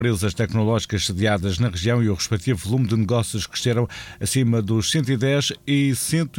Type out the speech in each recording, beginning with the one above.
empresas tecnológicas sediadas na região e o respectivo volume de negócios cresceram acima dos 110% e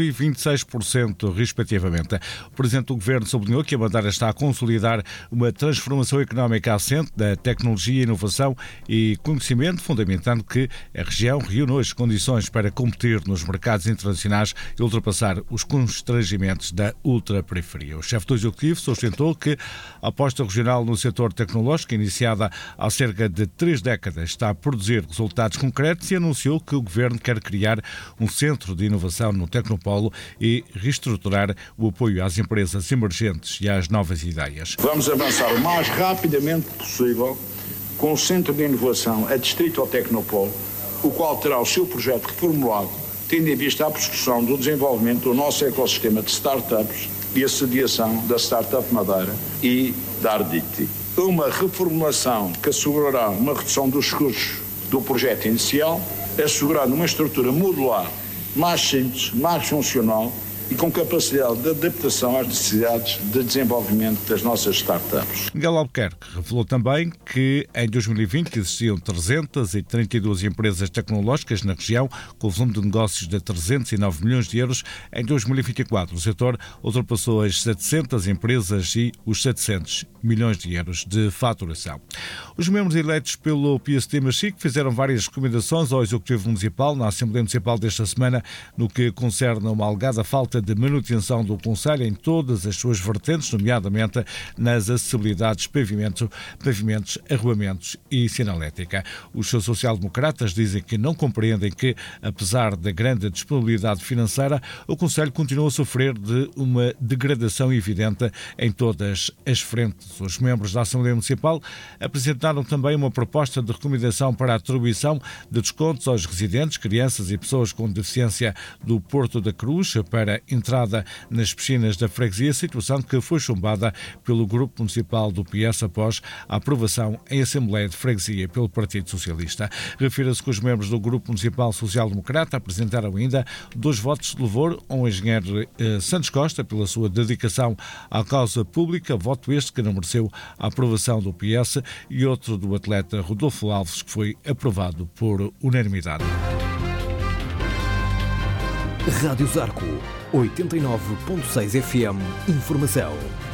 126%, respectivamente. O Presidente do Governo sublinhou que a Madeira está a consolidar uma transformação económica assente da tecnologia, inovação e conhecimento, fundamentando que a região reúne hoje condições para competir nos mercados internacionais e ultrapassar os constrangimentos da ultraperiferia. O chefe do Executivo sustentou que a aposta regional no setor tecnológico, iniciada há cerca de 3 décadas, está a produzir resultados concretos e anunciou que o Governo quer criar um centro de inovação no Tecnopolo e reestruturar o apoio às empresas emergentes e às novas ideias. Vamos avançar o mais rapidamente possível com o centro de inovação adstrito ao Tecnopolo, o qual terá o seu projeto reformulado, tendo em vista a prossecução do desenvolvimento do nosso ecossistema de startups e a sediação da Startup Madeira e da Arditi. Uma reformulação que assegurará uma redução dos custos do projeto inicial, assegurando uma estrutura modular mais simples, mais funcional e com capacidade de adaptação às necessidades de desenvolvimento das nossas startups. Miguel Albuquerque revelou também que em 2020 existiam 332 empresas tecnológicas na região, com volume de negócios de 309 milhões de euros. Em 2024, o setor ultrapassou as 700 empresas e os 700 milhões de euros de faturação. Os membros eleitos pelo PST Machique fizeram várias recomendações ao Executivo Municipal na Assembleia Municipal desta semana, no que concerne a uma alegada falta de manutenção do Conselho em todas as suas vertentes, nomeadamente nas acessibilidades, pavimentos, arruamentos e sinalética. Os social-democratas dizem que não compreendem que, apesar da grande disponibilidade financeira, o Conselho continua a sofrer de uma degradação evidente em todas as frentes. Os membros da Assembleia Municipal apresentaram também uma proposta de recomendação para a atribuição de descontos aos residentes, crianças e pessoas com deficiência do Porto da Cruz para entrada nas piscinas da freguesia, situação que foi chumbada pelo Grupo Municipal do PS após a aprovação em Assembleia de Freguesia pelo Partido Socialista. Refira-se que os membros do Grupo Municipal Social-Democrata apresentaram ainda 2 votos de louvor ao engenheiro Santos Costa pela sua dedicação à causa pública, voto este que não mereceu a aprovação do PS, e outro do atleta Rodolfo Alves, que foi aprovado por unanimidade. Rádio Zarco 89.6 FM. Informação.